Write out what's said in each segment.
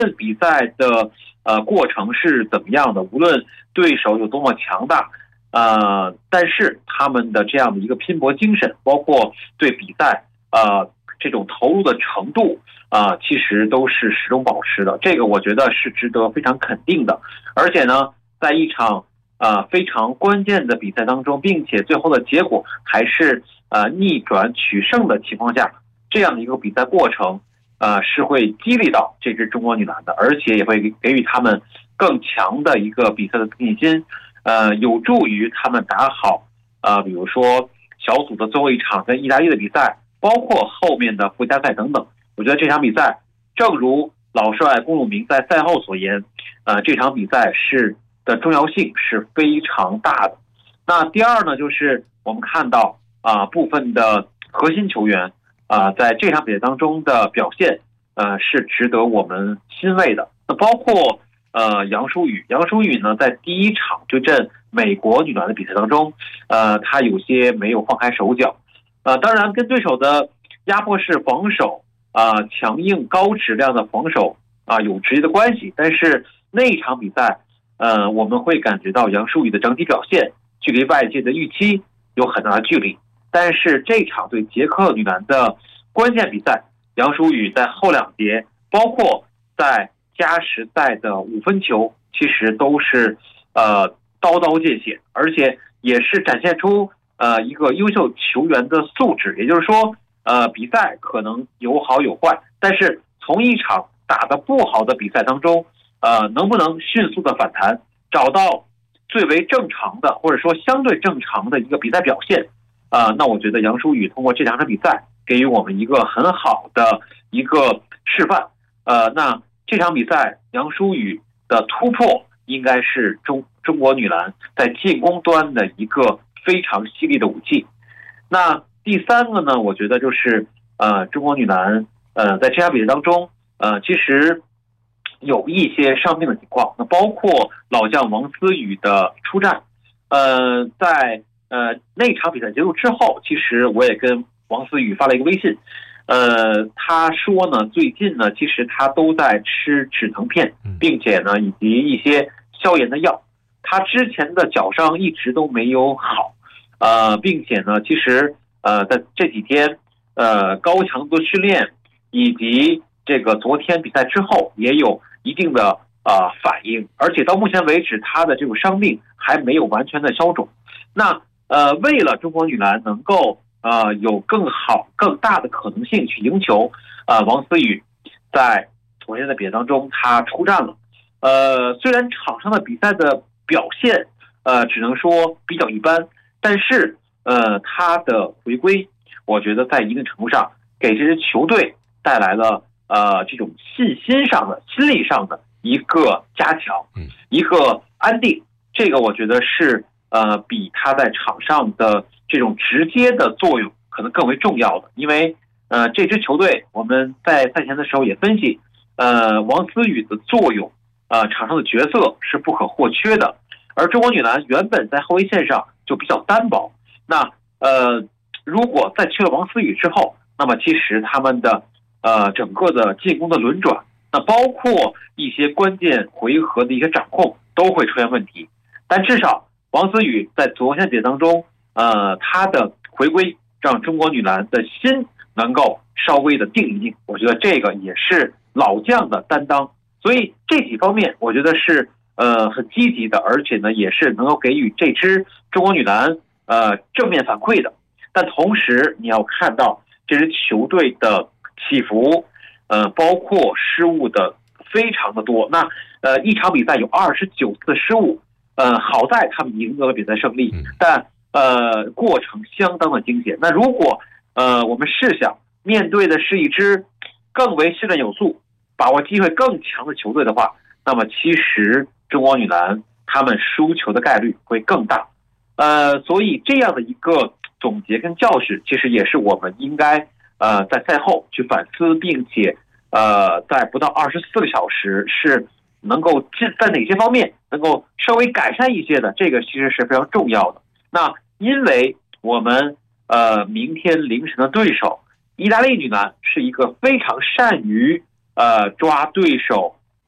比赛的过程是怎么样的，无论对手有多么强大，但是他们的这样的一个拼搏精神，包括对比赛这种投入的程度其实都是始终保持的，这个我觉得是值得非常肯定的。而且呢，在一场非常关键的比赛当中，并且最后的结果还是逆转取胜的情况下，这样的一个比赛过程是会激励到这支中国女篮的，而且也会给予他们更强的一个比赛的自信心，有助于他们打好比如说小组的最后一场跟意大利的比赛，包括后面的附加赛等等。我觉得这场比赛正如老帅龚鲁明在赛后所言，这场比赛的重要性是非常大的。那第二呢，就是我们看到部分的核心球员在这场比赛当中的表现是值得我们欣慰的。那包括杨舒雨呢，在第一场对阵美国女篮的比赛当中，她有些没有放开手脚，当然跟对手的压迫式防守强硬高质量的防守有直接的关系，但是那一场比赛我们会感觉到杨舒雨的整体表现距离外界的预期有很大的距离。但是这场对捷克女篮的关键比赛，杨舒雨在后两节，包括在加时赛的5分球，其实都是刀刀见血，而且也是展现出一个优秀球员的素质。也就是说比赛可能有好有坏，但是从一场打得不好的比赛当中能不能迅速的反弹，找到最为正常的或者说相对正常的一个比赛表现那我觉得杨舒雨通过这两场比赛给予我们一个很好的一个示范。那这场比赛杨舒雨的突破应该是中国女篮在进攻端的一个非常犀利的武器。那第三个呢，我觉得就是中国女篮在这场比赛当中其实有一些伤病的情况，那包括老将王思雨的出战。在那场比赛结束之后，其实我也跟王思雨发了一个微信，他说呢，最近呢，其实他都在吃止疼片，并且呢，以及一些消炎的药。他之前的脚伤一直都没有好，并且呢，其实在这几天高强度训练以及这个昨天比赛之后也有一定的反应，而且到目前为止他的这种伤病还没有完全的消肿。那为了中国女篮能够有更好更大的可能性去赢球，王思雨在昨天的比赛当中他出战了。虽然场上的比赛的表现只能说比较一般，但是他的回归我觉得在一定程度上给这支球队带来了这种信心上的心理上的一个加强，一个安定。这个我觉得是比他在场上的这种直接的作用可能更为重要的。因为这支球队我们在赛前的时候也分析，王思雨的作用场上的角色是不可或缺的，而中国女篮原本在后卫线上就比较单薄。那如果在去了王思雨之后，那么其实他们的整个的进攻的轮转，那包括一些关键回合的一些掌控都会出现问题。但至少王思雨在昨天比赛当中他的回归让中国女篮的心能够稍微的定一定，我觉得这个也是老将的担当。所以这几方面我觉得是很积极的，而且呢也是能够给予这支中国女篮正面反馈的。但同时你要看到这支球队的起伏包括失误的非常的多。那一场比赛有29次失误，好在他们赢得了比赛胜利，但过程相当的惊险。那如果我们试想面对的是一支更为训练有素把握机会更强的球队的话，那么其实中国女篮他们输球的概率会更大。所以这样的一个总结跟教训其实也是我们应该在赛后去反思，并且在不到24个小时是能够在哪些方面能够稍微改善一些的，这个其实是非常重要的。那因为我们明天凌晨的对手意大利女篮是一个非常善于抓对手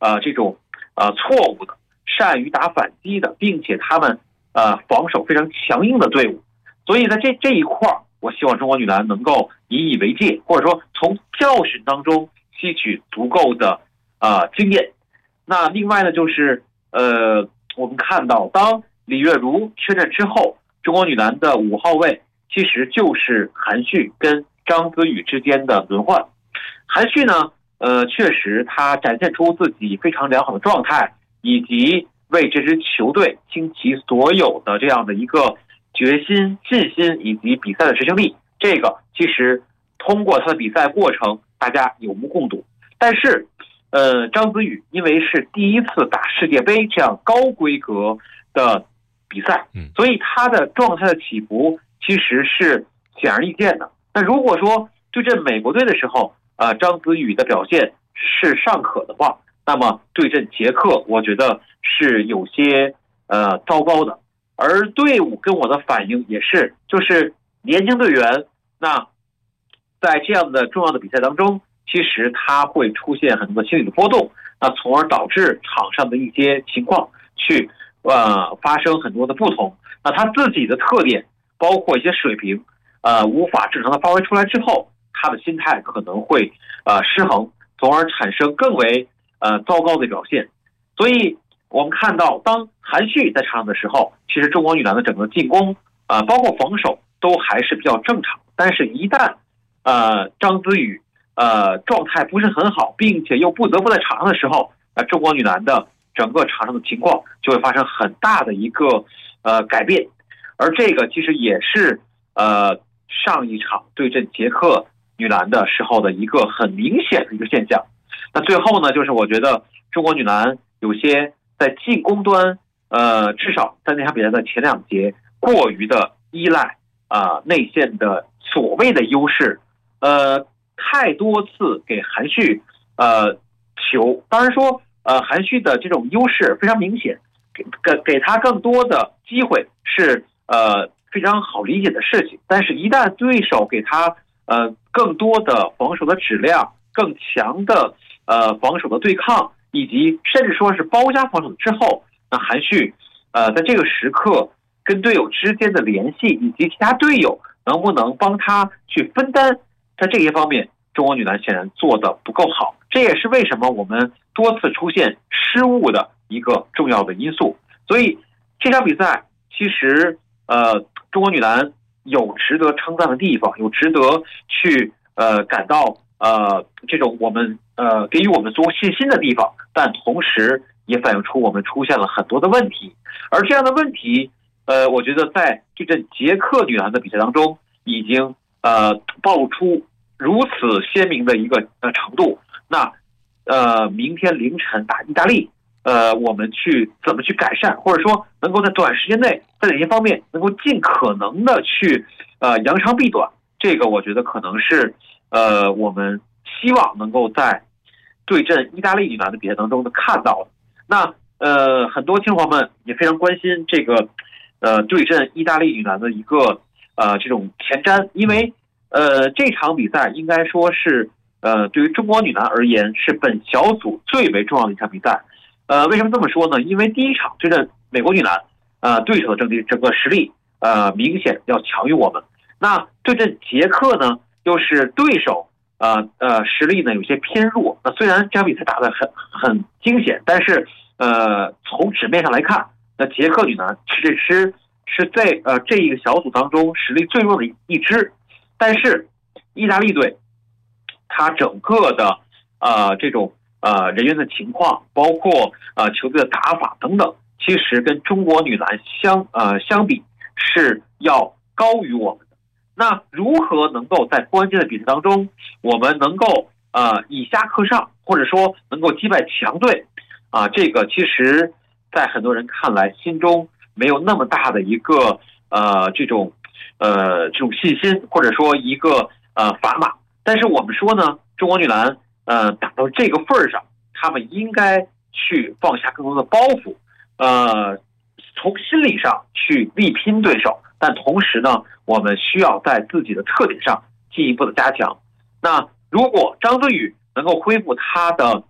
这种错误的、善于打反击的，并且他们防守非常强硬的队伍。所以在这一块，我希望中国女篮能够引以为戒，或者说从教训当中吸取足够的经验。那另外呢，就是我们看到，当李月如缺阵之后，中国女篮的5号位其实就是韩旭跟张子宇之间的轮换。韩旭呢，确实他展现出自己非常良好的状态，以及为这支球队倾其所有的这样的一个决心、信心以及比赛的执行力。这个其实通过他的比赛过程，大家有目共睹。但是，张子宇因为是第一次打世界杯这样高规格的比赛，所以他的状态的起伏其实是显而易见的。那如果说对阵美国队的时候，张子宇的表现是尚可的话，那么对阵捷克，我觉得是有些糟糕的。而队伍跟我的反应也是，就是年轻队员，那在这样的重要的比赛当中，其实他会出现很多的心理的波动，那从而导致场上的一些情况去发生很多的不同。那他自己的特点，包括一些水平，无法正常的发挥出来之后，他的心态可能会失衡，从而产生更为糟糕的表现。所以我们看到，当韩旭在场上的时候，其实中国女篮的整个进攻包括防守都还是比较正常。但是一旦张子宇状态不是很好，并且又不得不在场上的时候，中国女篮的整个场上的情况就会发生很大的一个改变。而这个其实也是上一场对阵捷克女篮的时候的一个很明显的一个现象。那最后呢，就是我觉得中国女篮有些在进攻端至少在那场比赛的前2节过于的依赖内线的所谓的优势，太多次给韩旭球。当然说韩旭的这种优势非常明显，给他更多的机会是非常好理解的事情。但是一旦对手给他更多的防守的质量，更强的防守的对抗，以及甚至说是包夹防守之后，那韩旭在这个时刻跟队友之间的联系，以及其他队友能不能帮他去分担，在这些方面中国女篮显然做得不够好。这也是为什么我们多次出现失误的一个重要的因素。所以这场比赛其实中国女篮有值得称赞的地方，有值得去感到这种我们给予我们足够信心的地方，但同时也反映出我们出现了很多的问题。而这样的问题我觉得在这阵捷克女篮的比赛当中已经暴露出如此鲜明的一个程度。那明天凌晨打意大利，我们怎么去改善，或者说能够在短时间内在哪些方面能够尽可能的去扬长避短，这个我觉得可能是我们希望能够在对阵意大利女篮的比赛当中看到的。那很多听众朋友们也非常关心这个对阵意大利女篮的一个这种前瞻，因为这场比赛应该说是对于中国女篮而言是本小组最为重要的一场比赛。为什么这么说呢？因为第一场对阵美国女篮，对手的整个实力明显要强于我们。那对阵捷克呢，又是对手实力呢有些偏弱。那虽然这场比赛打得很惊险，但是从纸面上来看，那捷克女篮是在这一个小组当中实力最弱的一支。但是意大利队它整个的这种人员的情况，包括球队的打法等等，其实跟中国女篮相比是要高于我们的。那如何能够在关键的比赛当中，我们能够以下克上，或者说能够击败强队这个其实在很多人看来心中没有那么大的一个这种信心，或者说一个砝码。但是我们说呢，中国女篮打到这个份上，他们应该去放下更多的包袱，从心理上去力拼对手，但同时呢，我们需要在自己的特点上进一步的加强。那如果张子宇能够恢复他的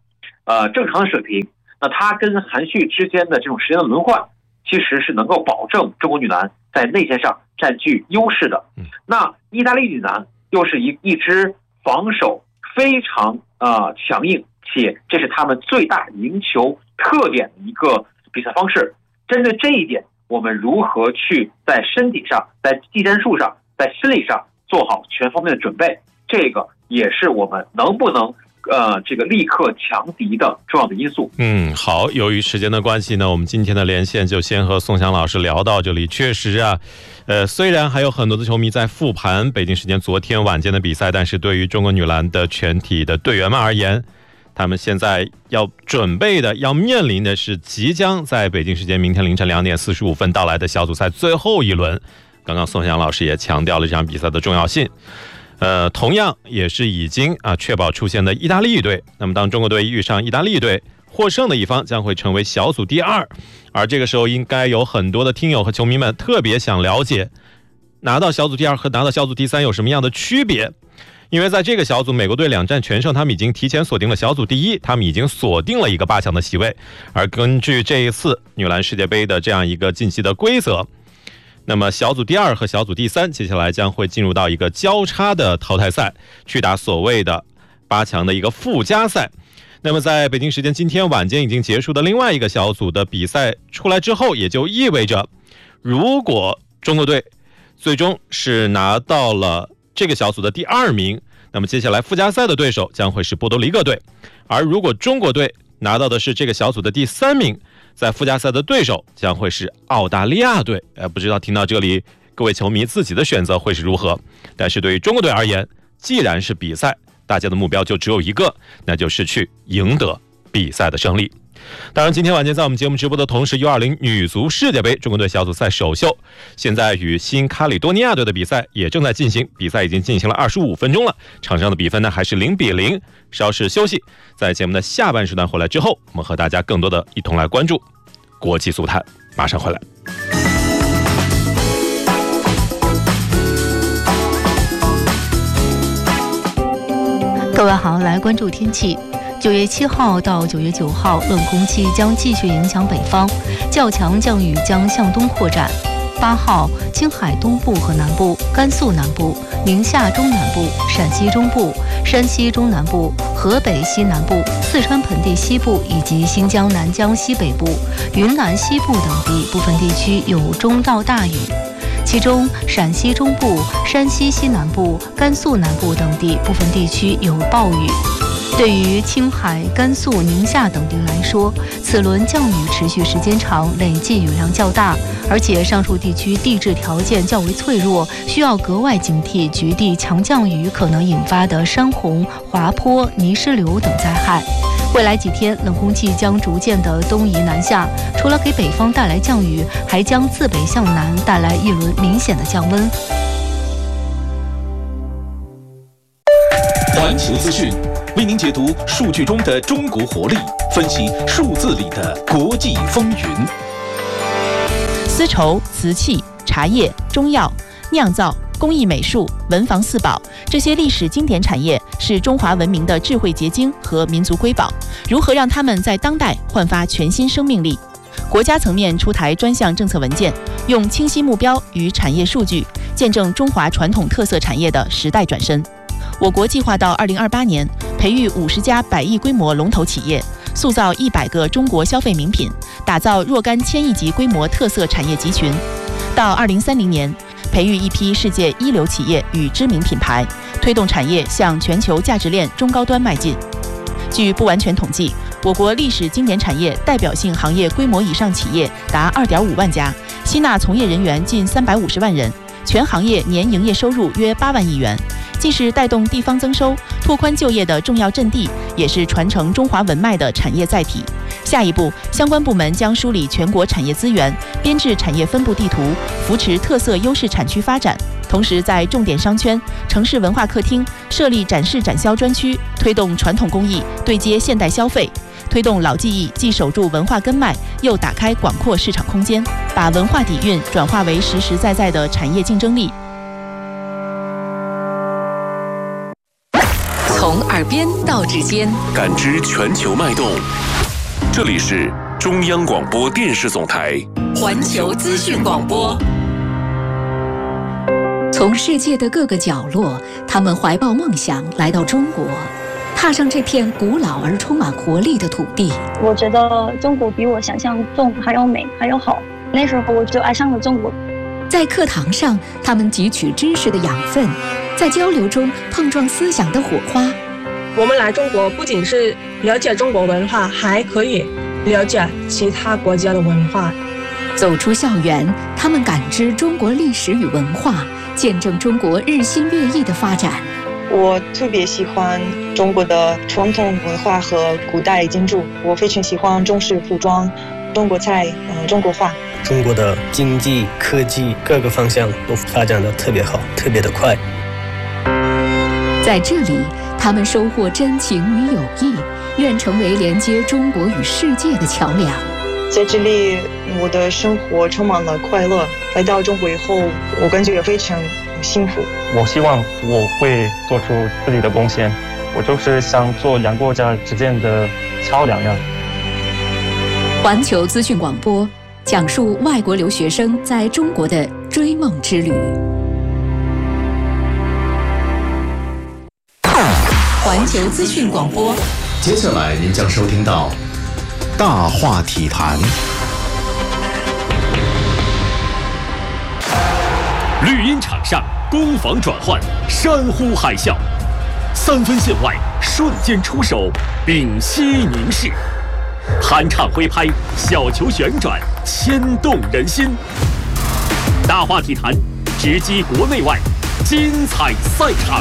正常的水平，那它跟韩旭之间的这种时间的轮换，其实是能够保证中国女篮在内线上占据优势的。那意大利女篮又是一支防守非常强硬，且这是他们最大赢球特点的一个比赛方式。针对这一点，我们如何去在身体上、在技战术上、在心理上做好全方面的准备，这个也是我们能不能这个立刻强敌的重要的因素。 好，由于时间的关系呢，我们今天的连线就先和宋翔老师聊到这里。确实啊，虽然还有很多的球迷在复盘北京时间昨天晚间的比赛，但是对于中国女篮的全体的队员们而言，他们现在要准备的、要面临的是即将在北京时间明天凌晨2点45分到来的小组赛最后一轮。刚刚宋翔老师也强调了这场比赛的重要性。同样也是已经确保出线的意大利队。那么当中国队遇上意大利队，获胜的一方将会成为小组第2。而这个时候应该有很多的听友和球迷们特别想了解，拿到小组第2和拿到小组第3有什么样的区别？因为在这个小组，美国队2战全胜，他们已经提前锁定了小组第1，他们已经锁定了一个8强的席位。而根据这一次女篮世界杯的这样一个晋级的规则，那么小组第2和小组第3接下来将会进入到一个交叉的淘汰赛，去打所谓的8强的一个附加赛。那么在北京时间今天晚间已经结束的另外一个小组的比赛出来之后，也就意味着如果中国队最终是拿到了这个小组的第2名，那么接下来附加赛的对手将会是波多黎各队。而如果中国队拿到的是这个小组的第3名，在附加赛的对手将会是澳大利亚队。不知道听到这里各位球迷自己的选择会是如何？但是对于中国队而言，既然是比赛，大家的目标就只有一个，那就是去赢得比赛的胜利。当然今天晚间在我们节目直播的同时， U20 女足世界杯中国队小组赛首秀现在与新卡里多尼亚队的比赛也正在进行，比赛已经进行了25分钟了，场上的比分呢还是0-0。稍事休息，在节目的下半时段回来之后，我们和大家更多的一同来关注国际足坛，马上回来。 各位好，来关注天气。9月7号到9月9号，冷空气将继续影响北方，较强降雨将向东扩展。8号，青海东部和南部、甘肃南部、宁夏中南部、陕西中部、山西中南部、河北西南部、四川盆地西部以及新疆南疆西北部、云南西部等地部分地区有中到大雨。其中陕西中部、山西西南部、甘肃南部等地部分地区有暴雨。对于青海、甘肃、宁夏等地来说，此轮降雨持续时间长，累计雨量较大，而且上述地区地质条件较为脆弱，需要格外警惕局地强降雨可能引发的山洪、滑坡、泥石流等灾害。未来几天，冷空气将逐渐的东移南下，除了给北方带来降雨，还将自北向南带来一轮明显的降温。 环球资讯为您解读数据中的中国活力，分析数字里的国际风云。 丝绸、瓷器、茶叶、中药、酿造、工艺美术、文房四宝，这些历史经典产业是中华文明的智慧结晶和民族瑰宝。如何让它们在当代焕发全新生命力？国家层面出台专项政策文件，用清晰目标与产业数据，见证中华传统特色产业的时代转身。我国计划到2028年培育50家100亿规模龙头企业，塑造100个中国消费名品，打造若干千亿级规模特色产业集群。到2030年，培育一批世界一流企业与知名品牌，推动产业向全球价值链中高端迈进。据不完全统计，我国历史经典产业代表性行业规模以上企业达2.5万家，吸纳从业人员近350万人，全行业年营业收入约8万亿元。既是带动地方增收、拓宽就业的重要阵地，也是传承中华文脉的产业载体。下一步，相关部门将梳理全国产业资源，编制产业分布地图，扶持特色优势产区发展。同时，在重点商圈、城市文化客厅设立展示展销专区，推动传统工艺对接现代消费，推动老技艺既守住文化根脉，又打开广阔市场空间，把文化底蕴转化为实实在在的产业竞争力。 从耳边边到指尖， 感知全球脉动。这里是中央广播电视总台环球资讯广播。 从世界的各个角落，他们怀抱梦想来到中国，踏上这片古老而充满活力的土地。 我觉得中国比我想象中还要美，还要好。那时候我就爱上了中国。 在课堂上，他们汲取知识的养分，在交流中碰撞思想的火花。 我们来中国不仅是了解中国文化，还可以了解其他国家的文化。 走出校园，他们感知中国历史与文化，见证中国日新月异的发展。 我特别喜欢中国的传统文化和古代建筑，我非常喜欢中式服装、中国菜、中国画。 中国的经济、科技各个方向都发展得特别好，特别的快。 在这里，他们收获真情与友谊，愿成为连接中国与世界的桥梁。 在这里，我的生活充满了快乐。来到中国以后，我感觉非常幸福。 我希望我会做出自己的贡献，我就是想做两国家之间的桥梁呀。 环球资讯广播讲述外国留学生在中国的追梦之旅。 环球资讯广播， 接下来您将收听到大话体坛。 绿茵场上攻防转换，山呼海啸，3分线外瞬间出手，屏息凝视，酣畅挥拍，小球旋转，牵动人心。大话体坛，直击国内外精彩赛场。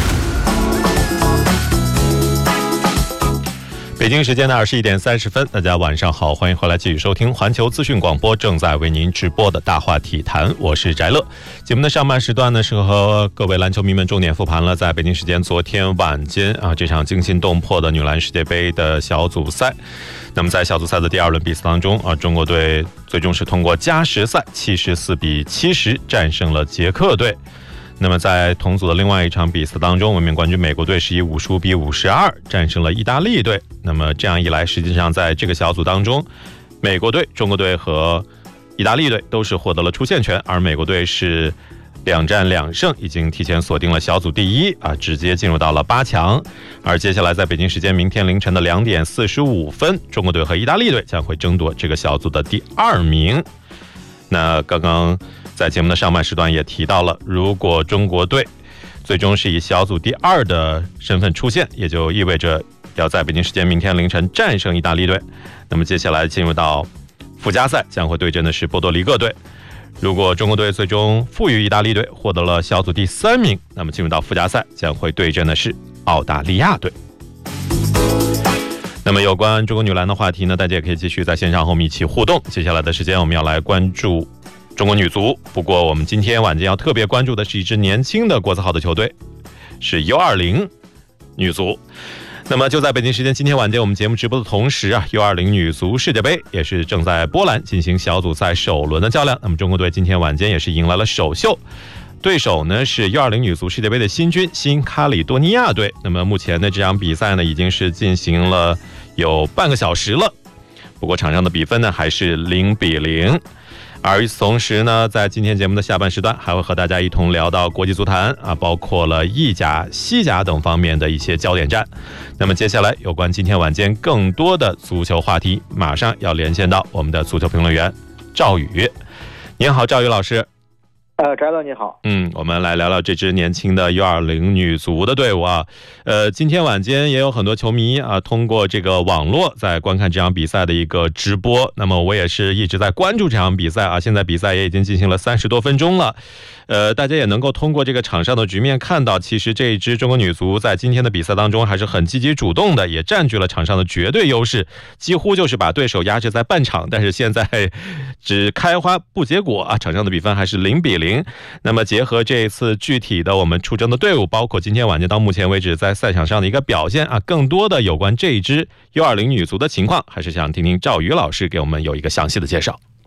北京时间的21点30分，大家晚上好，欢迎回来继续收听环球资讯广播正在为您直播的大话体坛，我是翟乐。节目的上半时段呢，是和各位篮球迷们重点复盘了在北京时间昨天晚间这场惊心动魄的女篮世界杯的小组赛。那么在小组赛的第2轮比赛当中中国队最终是通过加时赛74比70战胜了捷克队。那么在同组的另外一场比赛当中，卫冕冠军美国队是以55比52战胜了意大利队。那么这样一来，实际上在这个小组当中，美国队、中国队和意大利队都是获得了出线权，而美国队是2战2胜，已经提前锁定了小组第1直接进入到了8强。而接下来在北京时间明天凌晨的2点45分，中国队和意大利队将会争夺这个小组的第2名。那刚刚在节目的上半时段也提到了，如果中国队最终是以小组第2的身份出现，也就意味着要在北京时间明天凌晨战胜意大利队。那么接下来进入到附加赛，将会对阵的是波多黎各队。如果中国队最终负于意大利队，获得了小组第3名，那么进入到附加赛将会对阵的是澳大利亚队。那么有关中国女篮的话题呢，大家也可以继续在线上和我们一起互动。接下来的时间我们要来关注中国女足，不过我们今天晚间要特别关注的是一支年轻的国字号的球队，是 U20 女足。那么就在北京时间今天晚间我们节目直播的同时U20 女足世界杯也是正在波兰进行小组赛首轮的较量。那么中国队今天晚间也是迎来了首秀，对手呢是 U20 女足世界杯的新军新卡里多尼亚队。那么目前的这场比赛呢已经是进行了有半个小时了，不过场上的比分呢还是0比0。而与此同时呢，在今天节目的下半时段还会和大家一同聊到国际足坛包括了意甲、西甲等方面的一些焦点战。那么接下来有关今天晚间更多的足球话题，马上要连线到我们的足球评论员赵宇。您好，赵宇老师。 翟乐你好。 我们来聊聊这支年轻的 U20 女足的队伍今天晚间也有很多球迷通过这个网络在观看这场比赛的一个直播。那么我也是一直在关注这场比赛现在比赛也已经进行了30多分钟了。大家也能够通过这个场上的局面看到，其实这一支中国女足在今天的比赛当中还是很积极主动的，也占据了场上的绝对优势，几乎就是把对手压制在半场。但是现在只开花不结果场上的比分还是0比0。那么结合这一次具体的我们出征的队伍，包括今天晚间到目前为止在赛场上的一个表现更多的有关这一支 U20 女足的情况，还是想听听赵宇老师给我们有一个详细的介绍。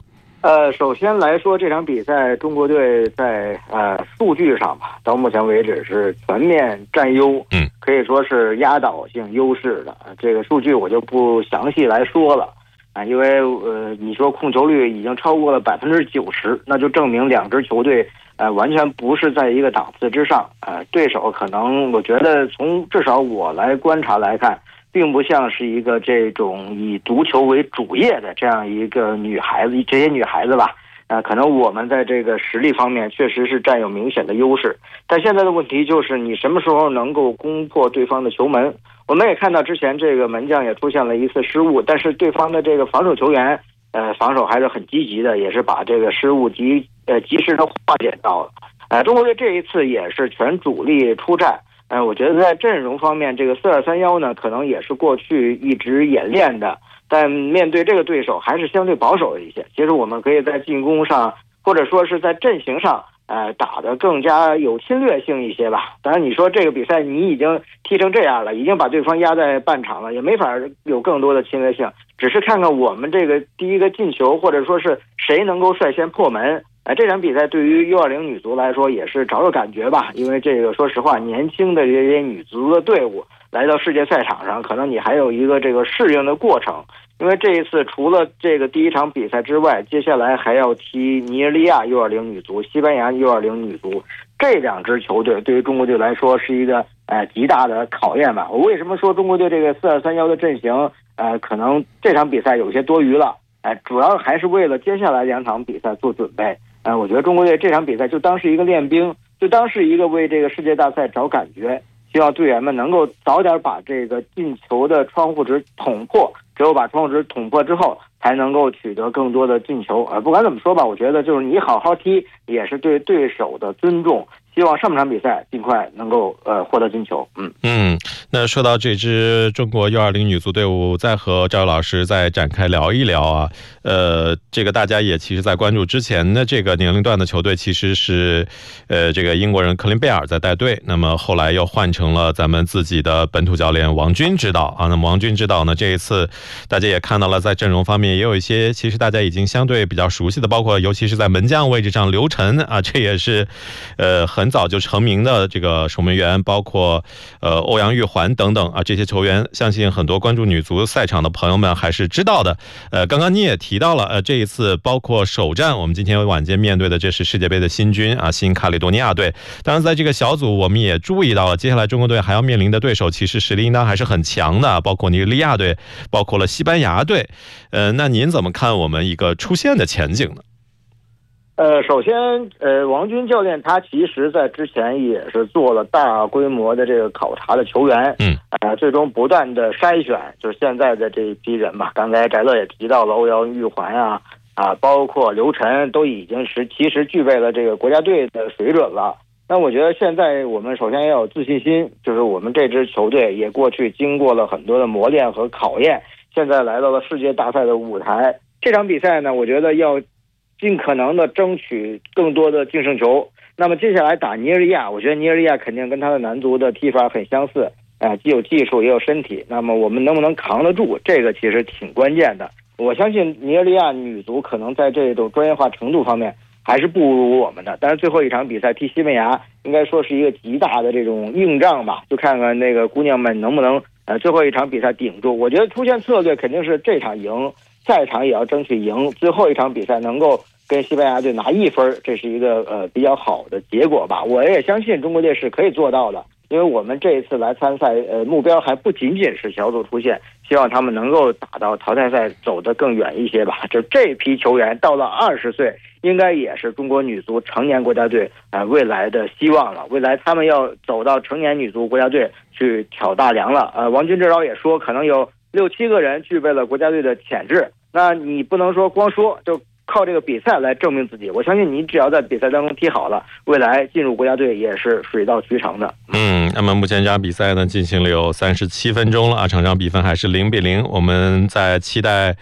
首先来说，这场比赛中国队在数据上吧，到目前为止是全面占优，可以说是压倒性优势的。这个数据我就不详细来说了啊，因为你说控球率已经超过了90%，那就证明两支球队完全不是在一个档次之上。对手可能我觉得至少我来观察来看，并不像是一个这种以足球为主业的这样一个这些女孩子吧。可能我们在这个实力方面确实是占有明显的优势，但现在的问题就是你什么时候能够攻破对方的球门。我们也看到之前这个门将也出现了一次失误，但是对方的这个防守球员防守还是很积极的，也是把这个失误及时的化解到了。中国队这一次也是全主力出战。我觉得在阵容方面，这个4231呢，可能也是过去一直演练的，但面对这个对手还是相对保守一些。其实我们可以在进攻上，或者说是在阵型上，打得更加有侵略性一些吧。当然，你说这个比赛你已经踢成这样了，已经把对方压在半场了，也没法有更多的侵略性，只是看看我们这个第一个进球，或者说是谁能够率先破门。这场比赛对于U20女足来说也是找找感觉吧，因为这个说实话，年轻的这些女足的队伍来到世界赛场上，可能你还有一个这个适应的过程。因为这一次除了这个第一场比赛之外，接下来还要踢尼日利亚U20女足、西班牙U20女足，这两支球队对于中国队来说是一个极大的考验吧。我为什么说中国队这个4231的阵型可能这场比赛有些多余了？主要还是为了接下来2场比赛做准备。我觉得中国队这场比赛就当是一个练兵，就当是一个为这个世界大赛找感觉，希望队员们能够早点把这个进球的窗户纸捅破，只有把窗户纸捅破之后，才能够取得更多的进球。不管怎么说吧，我觉得就是你好好踢，也是对对手的尊重。希望上场比赛尽快能够获得进球。 那说到这支中国U20女足队伍，再和赵老师再展开聊一聊啊。这个大家也其实在关注之前的这个年龄段的球队，其实是这个英国人克林贝尔在带队，那么后来又换成了咱们自己的本土教练王军指导啊。那么王军指导呢，这一次大家也看到了，在阵容方面也有一些其实大家已经相对比较熟悉的，包括尤其是在门将位置上，刘晨啊，这也是很早就成名的这个守门员，包括欧阳玉环等等啊，这些球员相信很多关注女足赛场的朋友们还是知道的。刚刚你也提到了这一次包括首战，我们今天晚间面对的这是世界杯的新军啊，新卡里多尼亚队。当然在这个小组我们也注意到了，接下来中国队还要面临的对手其实实力应当还是很强的，包括尼日利亚队，包括了西班牙队。那您怎么看我们一个出线的前景呢？ 首先，王军教练他其实在之前也是做了大规模的这个考察的球员，最终不断的筛选，就是现在的这一批人吧。刚才翟乐也提到了欧阳玉环包括刘晨都已经其实具备了这个国家队的水准了。那我觉得现在我们首先要有自信心，就是我们这支球队也过去经过了很多的磨练和考验，现在来到了世界大赛的舞台。这场比赛呢，我觉得要尽可能的争取更多的净胜球。那么接下来打尼日利亚，我觉得尼日利亚肯定跟他的男足的踢法很相似，既有技术也有身体。那么我们能不能扛得住，这个其实挺关键的。我相信尼日利亚女足可能在这种专业化程度方面还是不如我们的，但是最后一场比赛踢西班牙，应该说是一个极大的这种硬仗吧，就看看那个姑娘们能不能最后一场比赛顶住。我觉得出线策略肯定是这场赢，下一场也要争取赢，最后一场比赛能够跟西班牙队拿1分，这是一个比较好的结果吧。我也相信中国队是可以做到的，因为我们这一次来参赛目标还不仅仅是小组出线，希望他们能够打到淘汰赛走得更远一些吧。就这批球员到了20岁，应该也是中国女足成年国家队未来的希望了。未来他们要走到成年女足国家队去挑大梁了。王军指导也说，可能有6-7个人具备了国家队的潜质。那你不能说光说，就靠这个比赛来证明自己。我相信你只要在比赛当中踢好了，未来进入国家队也是水到渠成的。 那么目前这场比赛呢进行了有37分钟了啊，场上比分还是0-0。我们在期待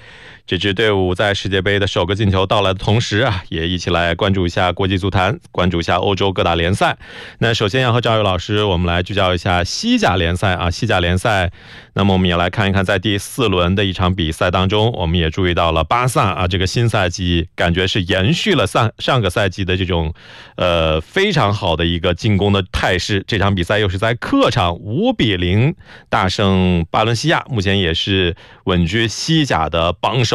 这支队伍在世界杯的首个进球到来的同时啊，也一起来关注一下国际足坛，关注一下欧洲各大联赛。那首先要和赵宇老师我们来聚焦一下西甲联赛啊，西甲联赛，那么我们也来看一看在第4轮的一场比赛当中，我们也注意到了巴萨啊，这个新赛季感觉是延续了上个赛季的这种非常好的一个进攻的态势。这场比赛又是在客场5-0大胜巴伦西亚，目前也是稳居西甲的榜首。